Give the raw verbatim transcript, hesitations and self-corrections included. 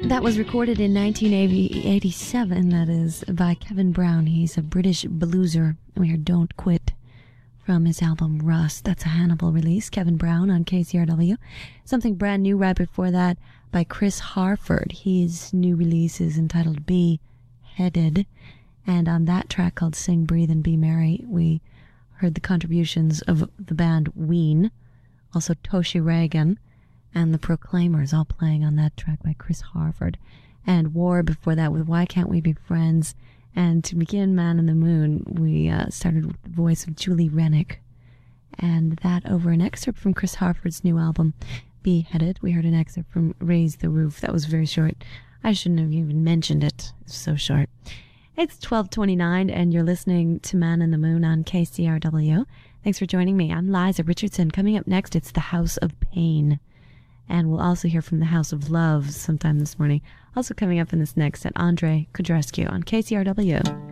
That was recorded in nineteen eighty-seven, that is, by Kevin Brown. He's a British blueser. We heard Don't Quit from his album Rust. That's a Hannibal release. Kevin Brown on K C R W. Something brand new right before that by Chris Harford. His new release is entitled Be Headed. And on that track called Sing, Breathe, and Be Merry, we heard the contributions of the band Ween, also Toshi Reagan, and the Proclaimers, all playing on that track by Chris Harford. And War before that with Why Can't We Be Friends? And to begin Man in the Moon, we uh, started with the voice of Julie Rennick. And that over an excerpt from Chris Harford's new album, Be Headed. We heard an excerpt from Raise the Roof. That was very short. I shouldn't have even mentioned it. It's so short. It's twelve twenty-nine, and you're listening to Man in the Moon on K C R W. Thanks for joining me. I'm Liza Richardson. Coming up next, it's The House of Pain. And we'll also hear from the House of Love sometime this morning. Also coming up in this next set, Andre Kudrescu on K C R W.